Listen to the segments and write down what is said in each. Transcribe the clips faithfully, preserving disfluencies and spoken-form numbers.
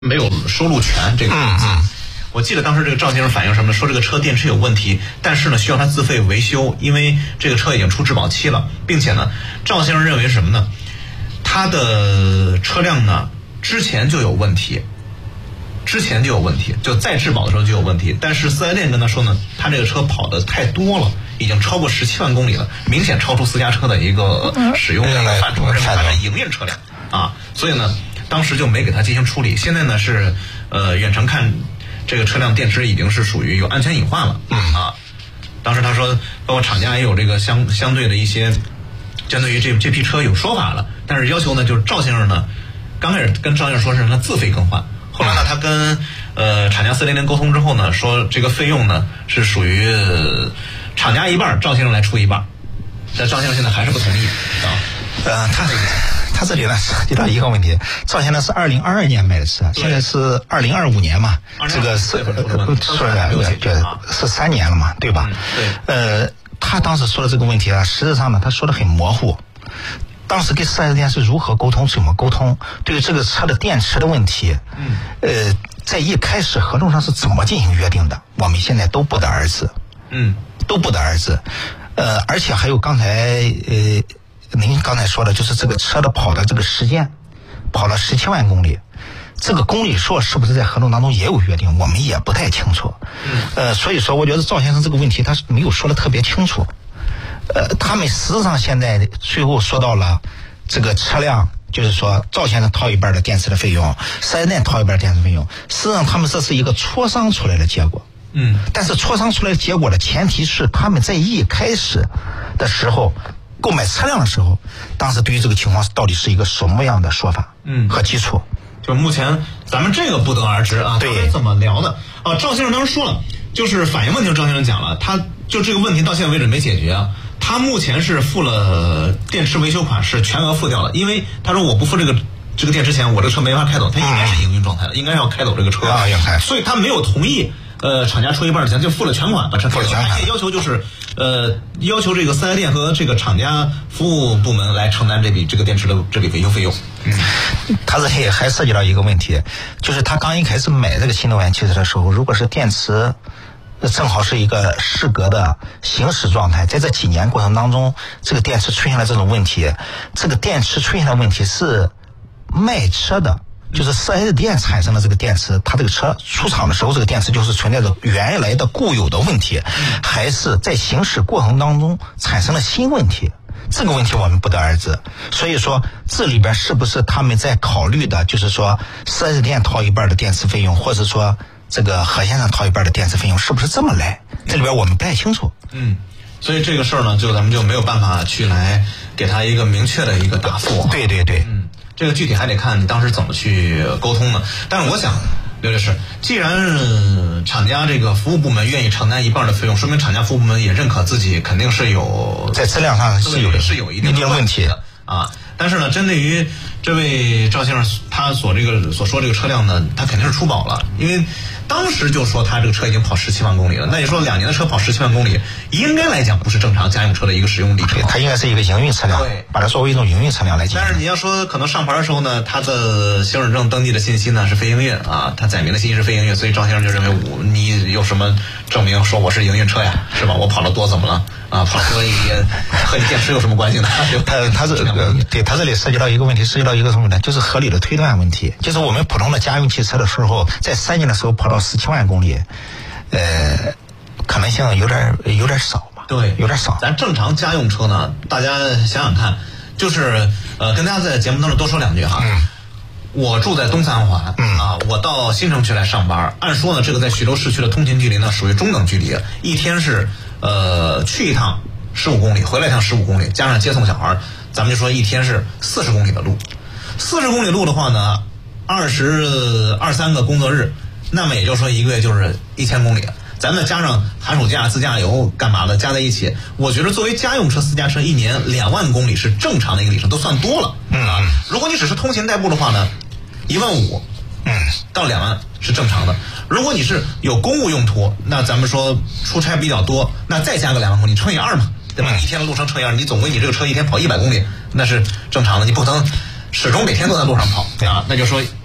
没有收录全这个嗯嗯。 我记得当时这个赵先生反映什么呢？说这个车电池有问题，但是呢需要他自费维修，因为这个车已经出质保期了，并且呢，赵先生认为什么呢？他的车辆呢之前就有问题，之前就有问题，就在质保的时候就有问题。但是四 S 店跟他说呢，他这个车跑的太多了，已经超过十七万公里了，明显超出私家车的一个使用的范畴，认为它是营运车辆啊，所以呢，当时就没给他进行处理。现在呢是呃远程看。这个车辆电池已经是属于有安全隐患了，嗯啊，当时他说，包括厂家也有这个相相对的一些，针对于这这批车有说法了，但是要求呢，就是赵先生呢，刚开始跟赵先生说是让他自费更换，后来呢，他跟呃厂家四零零沟通之后呢，说这个费用呢是属于、呃、厂家一半，赵先生来出一半，但赵先生现在还是不同意啊， 呃，他他这里呢涉及到一个问题，赵先生是二零二二年买的车，现在是二零二五年嘛，这个是说的对是三年了嘛，对吧？对。呃，他当时说的这个问题啊，实际上呢，他说的很模糊。当时跟四 S 店是如何沟通，怎么沟通？对于这个车的电池的问题，嗯，呃，在一开始合同上是怎么进行约定的？我们现在都不得而知，嗯，都不得而知。呃，而且还有刚才呃。您刚才说的就是这个车的跑的这个时间，跑了十七万公里，这个公里数是不是在合同当中也有约定？我们也不太清楚。呃，所以说我觉得赵先生这个问题他是没有说的特别清楚。呃，他们实际上现在最后说到了这个车辆，就是说赵先生掏一半的电池的费用，四 S 店掏一半电池费用，实际上他们这是一个磋商出来的结果。嗯，但是磋商出来的结果的前提是他们在一开始的时候。购买车辆的时候，当时对于这个情况到底是一个什么样的说法？嗯，和基础， 就目前咱们这个不得而知啊。对，怎么聊的啊？赵先生当时说了，就是反映问题，赵先生讲了，他就这个问题到现在为止没解决啊。他目前是付了电池维修款，是全额付掉了，因为他说我不付这个这个电池钱，我这个车没法开走，他应该是营运状态的，应该要开走这个车啊，要开，所以他没有同意。呃，厂家出一半的钱就付了全款，把车付了全款。要求就是，呃，要求这个四 S 店和这个厂家服务部门来承担这笔这个电池的这笔维修费用。嗯， 他这里还涉及到一个问题，就是他刚一开始买这个新能源汽车的时候，如果是电池正好是一个适格的行驶状态，在这几年过程当中，这个电池出现了这种问题，这个电池出现的问题是卖车的。就是四 S 店产生的这个电池，它这个车出厂的时候，这个电池就是存在着原来的固有的问题，还是在行驶过程当中产生了新问题？这个问题我们不得而知。所以说，这里边是不是他们在考虑的，就是说四 S 店掏一半的电池费用，或者说这个何先生掏一半的电池费用，是不是这么来？这里边我们不太清楚。 嗯，所以这个事儿呢，就咱们就没有办法去来给他一个明确的一个答复。 对对对， 嗯。这个具体还得看你当时怎么去沟通呢？但是我想，刘律师，既然厂家这个服务部门愿意承担一半的费用，说明厂家服务部门也认可自己肯定是有在质量上是有是有一定的问题的啊。但是呢，针对于这位赵先生他所这个所说这个车辆呢，他肯定是出保了，因为当时就说他这个车已经跑十七万公里了。那你说两年的车跑十七万公里，应该来讲不是正常家用车的一个使用里程， 它应该是一个营运车辆，对，把它作为一种营运车辆来进行。 但是你要说可能上牌的时候呢，他的行驶证登记的信息呢是非营运啊，他载明的信息是非营运，所以赵先生就认为我你有什么证明说我是营运车呀，是吧？我跑得多怎么了啊？跑得多也和你电池有什么关系呢？ 他他这个对他这里涉及到一个问题，涉及到一个什么呢？就是合理的推断问题。就是我们普通的家用汽车的时候，在三年的时候跑到十七万公里，呃，可能性有点有点少吧？ 对， 有点少。 咱正常家用车呢，大家想想看，就是呃，跟大家在节目当中多说两句哈。嗯。我住在东三环，嗯啊，我到新城区来上班。按说呢，这个在徐州市区的通勤距离呢，属于中等距离，一天是呃去一趟十五公里，回来一趟十五公里，加上接送小孩，咱们就说一天是四十公里的路。四十公里路的话呢，二十二三个工作日，那么也就是说一个月就是一千公里。咱们加上寒暑假、自驾游干嘛的，加在一起，我觉得作为家用车、私家车，一年两万公里是正常的一个里程，都算多了。嗯啊，如果你只是通勤代步的话呢，一万五，嗯，到两万是正常的。如果你是有公务用途，那咱们说出差比较多，那再加个两万公里，乘以二嘛，对吧？一天的路程乘以二，你总归你这个车一天跑一百公里，那是正常的，你不可能始终每天都在路上跑啊，那就说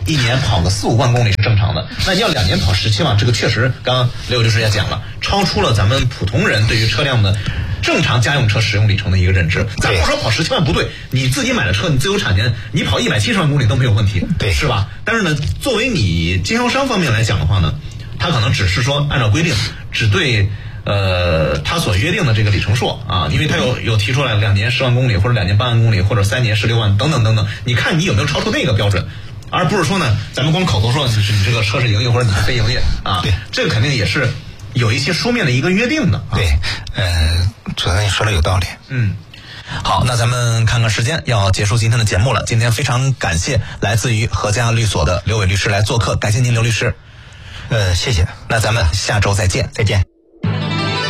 一年跑个四五万公里是正常的。那要两年跑十七万，这个确实，刚刚刘律师也讲了，超出了咱们普通人对于车辆的正常家用车使用里程的一个认知。咱不说跑十七万不对，你自己买的车，你自有产权，你跑一百七十万公里都没有问题， 对， 是吧？但是呢，作为你经销商方面来讲的话呢，他可能只是说按照规定，只对呃他所约定的这个里程数啊，因为他有有提出来两年十万公里，或者两年八万公里，或者三年十六万等等等等，你看你有没有超出那个标准，而不是说呢，咱们光口头说你这个车是营业或者你是非营业啊， 对， 这个肯定也是有一些书面的一个约定的。 对，呃，主任你说的有道理。 嗯。好，那咱们看看时间，要结束今天的节目了。今天非常感谢来自于和家律所的刘伟律师来做客，感谢您刘律师。 呃，谢谢。 那咱们下周再见， 再见。